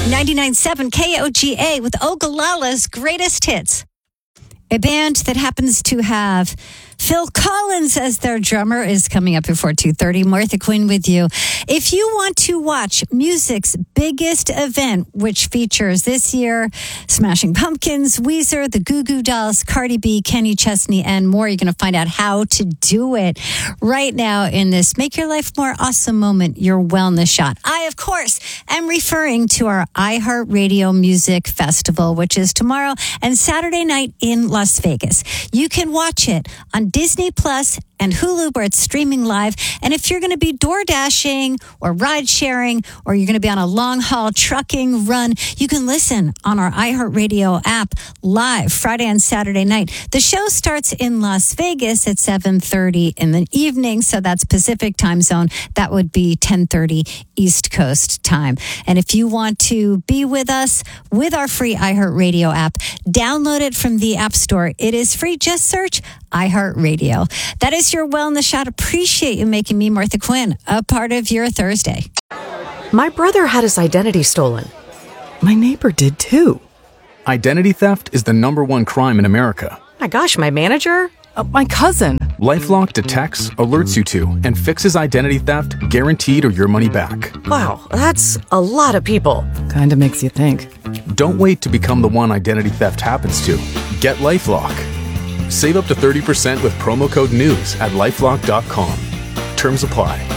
99.7 KOGA with Ogallala's greatest hits. A band that happens to have Phil Collins as their drummer is coming up before 2:30. Martha Quinn with you. If you want to watch music's biggest event, which features this year Smashing Pumpkins, Weezer, the Goo Goo Dolls, Cardi B, Kenny Chesney, and more, you're going to find out how to do it right now in this Make Your Life More Awesome moment, your wellness shot. I, of course, am referring to our iHeartRadio Music Festival, which is tomorrow and Saturday night in Las Vegas. You can watch it on Disney Plus and Hulu, where it's streaming live. And if you're going to be door dashing or ride sharing, or you're going to be on a long haul trucking run, you can listen on our iHeartRadio app live Friday and Saturday night. The show starts in Las Vegas at 7:30 in the evening. So that's Pacific time zone. That would be 10:30 East Coast time. And if you want to be with us with our free iHeartRadio app, download it from the App Store. It is free. Just search iHeartRadio. That is your wellness shot. Appreciate you making me, Martha Quinn, a part of your Thursday. My brother had his identity stolen. My neighbor did too. Identity theft is the #1 crime in America. My gosh, my manager? My cousin. LifeLock detects, alerts you to, and fixes identity theft guaranteed or your money back. Wow, that's a lot of people. Kinda makes you think. Don't wait to become the one identity theft happens to. Get LifeLock. Save up to 30% with promo code NEWS at LifeLock.com. Terms apply.